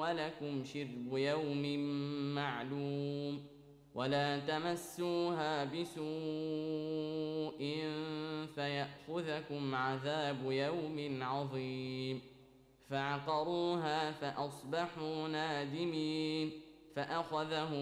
ولكم شرب يوم معلوم ولا تمسوها بسوء فيأخذكم عذاب يوم عظيم فعقروها فأصبحوا نادمين فأخذهم